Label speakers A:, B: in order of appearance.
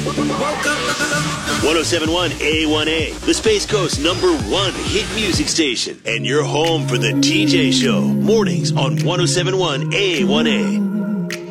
A: 1071 A1A, the Space Coast #1 hit music station, and your home for the TJ Show, mornings on 1071 A1A.